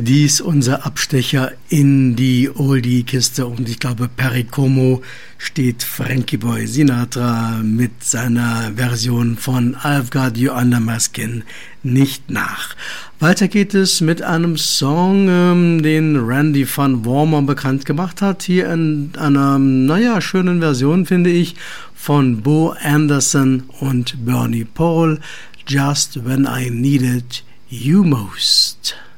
Dies unser Abstecher in die Oldie-Kiste und ich glaube, Perry Como steht Frankie Boy Sinatra mit seiner Version von I've Got You Under My Skin nicht nach. Weiter geht es mit einem Song, den Randy Van Warmer bekannt gemacht hat, hier in einer, schönen Version, finde ich, von Bo Anderson und Bernie Paul, Just When I Needed You Most.